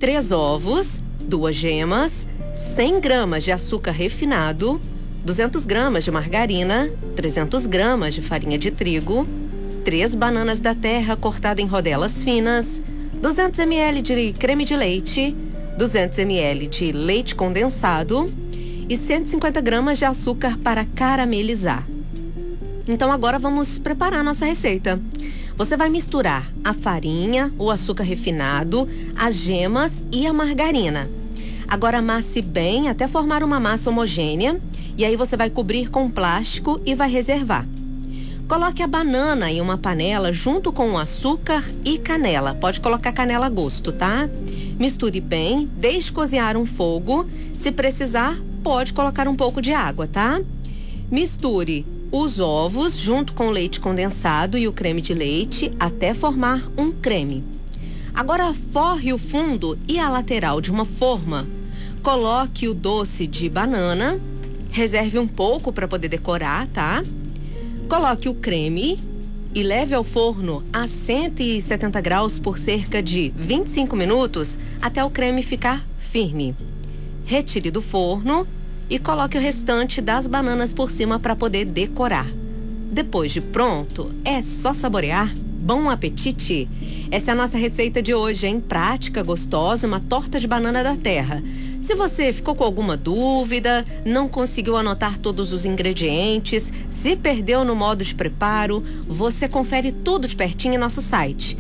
3 ovos, 2 gemas, 100 gramas de açúcar refinado, 200 gramas de margarina, 300 gramas de farinha de trigo, 3 bananas da terra cortadas em rodelas finas, 200 ml de creme de leite, 200 ml de leite condensado e 150 gramas de açúcar para caramelizar. Então agora vamos preparar a nossa receita. Você vai misturar a farinha, o açúcar refinado, as gemas e a margarina. Agora amasse bem até formar uma massa homogênea e aí você vai cobrir com plástico e vai reservar. Coloque a banana em uma panela junto com o açúcar e canela. Pode colocar canela a gosto, tá? Misture bem, deixe cozinhar um fogo. Se precisar, pode colocar um pouco de água, tá? Misture os ovos junto com o leite condensado e o creme de leite até formar um creme. Agora forre o fundo e a lateral de uma forma. Coloque o doce de banana, reserve um pouco para poder decorar, tá? Coloque o creme e leve ao forno a 170 graus por cerca de 25 minutos até o creme ficar firme. Retire do forno e coloque o restante das bananas por cima para poder decorar. Depois de pronto, é só saborear. Bom apetite! Essa é a nossa receita de hoje, hein? Prática, gostosa, uma torta de banana da terra. Se você ficou com alguma dúvida, não conseguiu anotar todos os ingredientes, se perdeu no modo de preparo, você confere tudo de pertinho em nosso site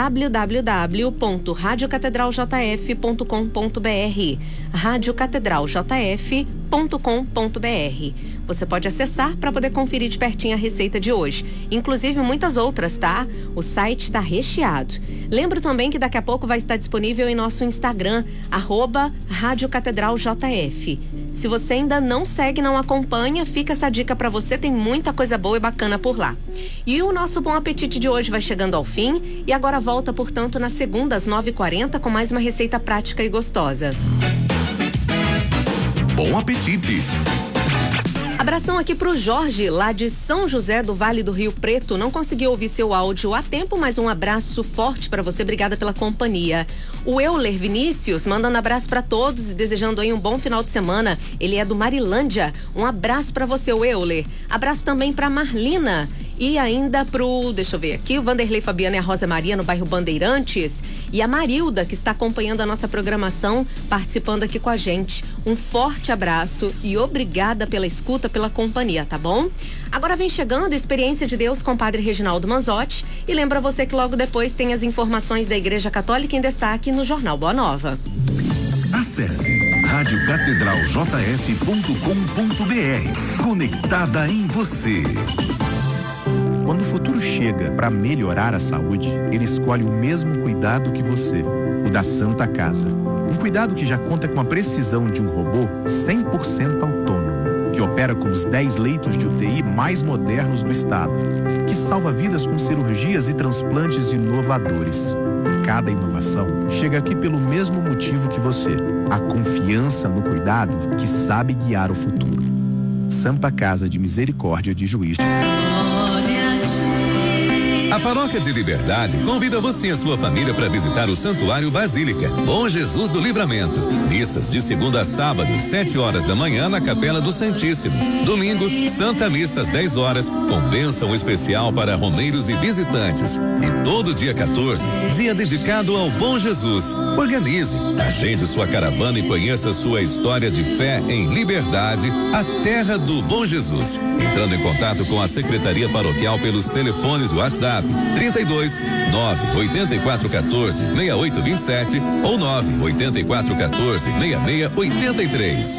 www.radiocatedraljf.com.br radiocatedraljf.com.br. Você pode acessar para poder conferir de pertinho a receita de hoje, inclusive muitas outras, tá? O site está recheado. Lembro também que daqui a pouco vai estar disponível em nosso Instagram, @radiocatedraljf. Se você ainda não segue, não acompanha, fica essa dica para você, tem muita coisa boa e bacana por lá. E o nosso Bom Apetite de hoje vai chegando ao fim e agora volta, portanto, na segunda às 9h40 com mais uma receita prática e gostosa. Bom apetite! Abração aqui pro Jorge, lá de São José do Vale do Rio Preto. Não consegui ouvir seu áudio a tempo, mas um abraço forte para você. Obrigada pela companhia. O Euler Vinícius mandando abraço para todos e desejando aí um bom final de semana. Ele é do Marilândia. Um abraço para você, o Euler. Abraço também para Marlina. E ainda pro, deixa eu ver aqui, o Vanderlei Fabiano e a Rosa Maria no bairro Bandeirantes. E a Marilda, que está acompanhando a nossa programação, participando aqui com a gente. Um forte abraço e obrigada pela escuta, pela companhia, tá bom? Agora vem chegando a Experiência de Deus com o Padre Reginaldo Manzotti. E lembra você que logo depois tem as informações da Igreja Católica em destaque no Jornal Boa Nova. Acesse radiocatedraljf.com.br. Conectada em você. Quando o futuro chega para melhorar a saúde, ele escolhe o mesmo cuidado que você, o da Santa Casa. Um cuidado que já conta com a precisão de um robô 100% autônomo, que opera com os 10 leitos de UTI mais modernos do estado, que salva vidas com cirurgias e transplantes inovadores. Cada inovação chega aqui pelo mesmo motivo que você, a confiança no cuidado que sabe guiar o futuro. Santa Casa de Misericórdia de Juiz de Fora. A Paróquia de Liberdade convida você e a sua família para visitar o Santuário Basílica Bom Jesus do Livramento. Missas de segunda a sábado, 7 horas da manhã na Capela do Santíssimo. Domingo, Santa Missa às 10 horas, com bênção especial para romeiros e visitantes. E todo dia 14, dia dedicado ao Bom Jesus. Organize, agende sua caravana e conheça sua história de fé em Liberdade, a terra do Bom Jesus. Entrando em contato com a Secretaria Paroquial pelos telefones WhatsApp 32 98414 6827 ou 98414 6683.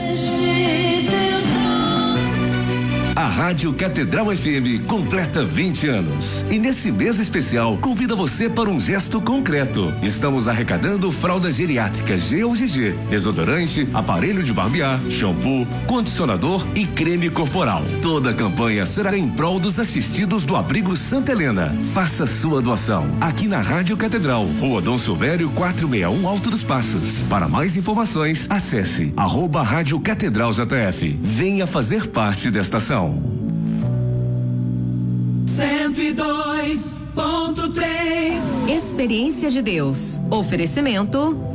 A Rádio Catedral FM completa 20 anos e nesse mês especial convida você para um gesto concreto. Estamos arrecadando fralda geriátrica G ou GG, desodorante, aparelho de barbear, shampoo, condicionador e creme corporal. Toda a campanha será em prol dos assistidos do Abrigo Santa Helena. Faça sua doação aqui na Rádio Catedral, Rua Dom Silvério 461, Alto dos Passos. Para mais informações, acesse @Rádio Catedral JF. Venha fazer parte desta ação. 102.3 Experiência de Deus. Oferecimento